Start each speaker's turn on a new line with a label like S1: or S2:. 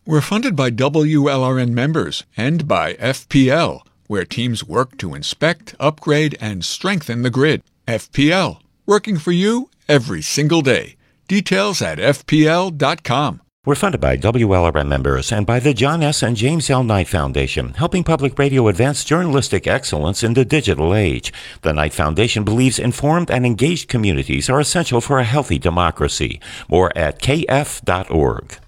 S1: We're funded by WLRN members and by FPL, where teams work to inspect, upgrade, and strengthen the grid. FPL, working for you every single day. Details at FPL.com.
S2: We're funded by WLRN members and by the John S. and James L. Knight Foundation, helping public radio advance journalistic excellence in the digital age. The Knight Foundation believes informed and engaged communities are essential for a healthy democracy. More at kf.org.